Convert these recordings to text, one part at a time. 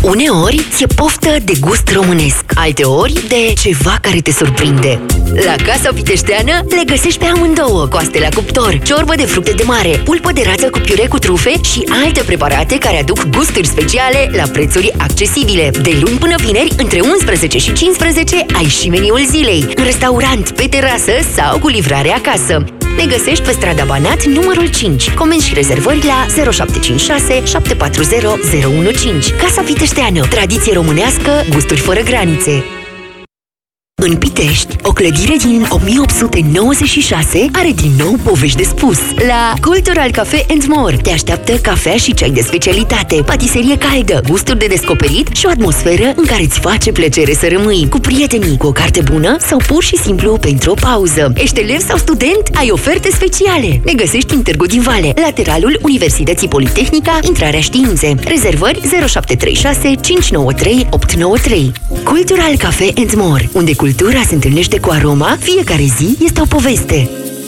Uneori ți-e poftă de gust românesc, alteori de ceva care te surprinde. La Casa Piteșteană le găsești pe amândouă: coaste la cuptor, ciorbă de fructe de mare, pulpă de rață cu piure cu trufe și alte preparate care aduc gusturi speciale la prețuri accesibile. De luni până vineri, între 11 și 15, ai și meniul zilei, în restaurant, pe terasă sau cu livrare acasă. Ne găsești pe strada Banat, numărul 5. Comenzi și rezervări la 0756 740 015. Casa Piteșteană. Tradiție românească, gusturi fără granițe. În Pitești, o clădire din 1896 are din nou povești de spus. La Cultural Cafe & More te așteaptă cafea și ceai de specialitate, patiserie caldă, gusturi de descoperit și o atmosferă în care îți face plăcere să rămâi cu prietenii, cu o carte bună sau pur și simplu pentru o pauză. Ești elev sau student? Ai oferte speciale. Ne găsești în Târgu din Vale, lateralul Universității Politehnica, intrarea Științe. Rezervări 0736 593 893. Cultural Cafe & More, unde cultura se întâlnește cu aroma, fiecare zi este o poveste.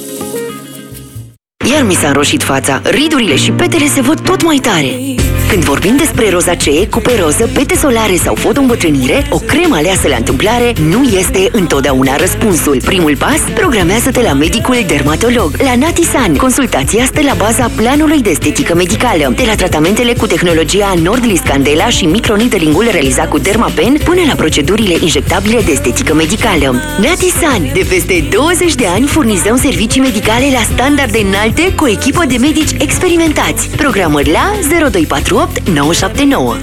Iar mi s-a înroșit fața, ridurile și petele se văd tot mai tare. Când vorbim despre rozacee, cupe roză, pete solare sau fotoîmbătrânire, o cremă aleasă la întâmplare nu este întotdeauna răspunsul. Primul pas? Programează-te la medicul dermatolog. La Natisan, consultația stă la baza planului de estetică medicală. De la tratamentele cu tehnologia Nordlis Candela și microneedling-ul realizat cu Dermapen, până la procedurile injectabile de estetică medicală. Natisan, de peste 20 de ani furnizăm servicii medicale la standarde înalte cu o echipă de medici experimentați. Programări la 0248 979.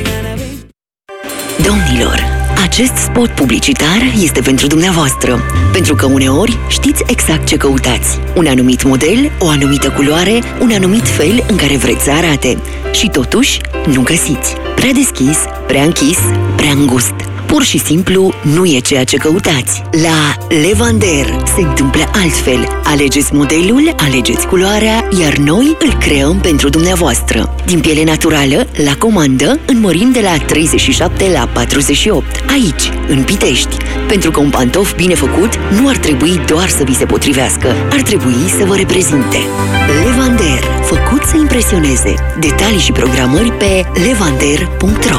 Domnilor, acest spot publicitar este pentru dumneavoastră, pentru că uneori știți exact ce căutați. Un anumit model, o anumită culoare, un anumit fel în care vreți să arate. Și totuși, nu găsiți. Prea deschis, prea închis, prea îngust. Pur și simplu nu e ceea ce căutați. La Levander se întâmplă altfel. Alegeți modelul, alegeți culoarea, iar noi îl creăm pentru dumneavoastră. Din piele naturală, la comandă, în mărimi de la 37 la 48. Aici, în Pitești. Pentru că un pantof bine făcut nu ar trebui doar să vi se potrivească. Ar trebui să vă reprezinte. Levander, făcut să impresioneze. Detalii și programări pe levander.ro.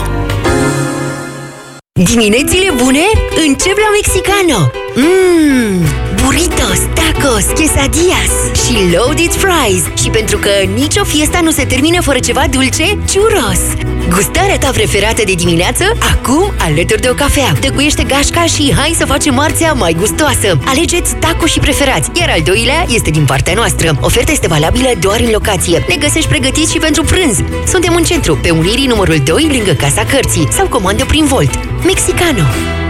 Diminețile bune încep la Mexicano. Burritos, tacos, quesadillas și loaded fries. Și pentru că nicio fiesta nu se termină fără ceva dulce, churros. Gustarea ta preferată de dimineață, acum alături de o cafea. Tăcuiește gașca și hai să facem marțea mai gustoasă. Alegeți tacos și preferați, iar al doilea este din partea noastră. Oferta este valabilă doar în locație. Ne găsești pregătiți și pentru prânz. Suntem în centru, pe Unirii numărul 2, lângă Casa Cărții, sau comandă prin Volt. Mexicano.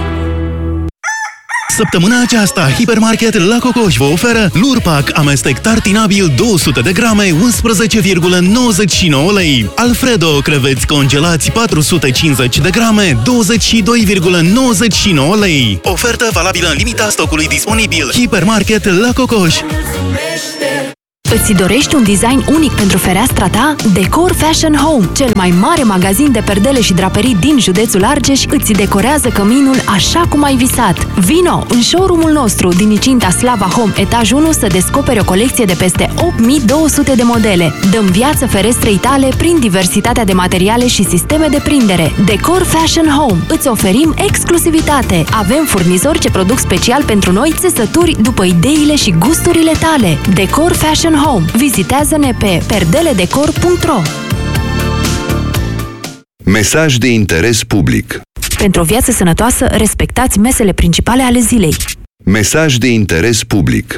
Săptămâna aceasta, Hipermarket La Cocoș vă oferă Lurpac amestec tartinabil 200 de grame, 11,99 lei. Alfredo creveți congelați 450 de grame, 22,99 lei. Ofertă valabilă în limita stocului disponibil. Hipermarket La Cocoș. Îți dorești un design unic pentru fereastra ta? Decor Fashion Home, cel mai mare magazin de perdele și draperii din județul Argeș, îți decorează căminul așa cum ai visat. Vino în showroom-ul nostru din incinta Slava Home, etaj 1, să descoperi o colecție de peste 8200 de modele. Dăm viață ferestrei tale prin diversitatea de materiale și sisteme de prindere. Decor Fashion Home. Îți oferim exclusivitate. Avem furnizori ce produc special pentru noi țesături după ideile și gusturile tale. Decor Fashion Home. Vizitează-ne pe perdeledecor.ro. Mesaj de interes public. Pentru o viață sănătoasă, respectați mesele principale ale zilei. Mesaj de interes public.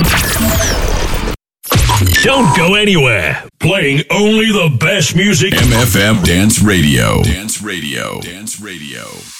Don't go anywhere. Playing only the best music. MFM Dance Radio. Dance Radio. Dance Radio.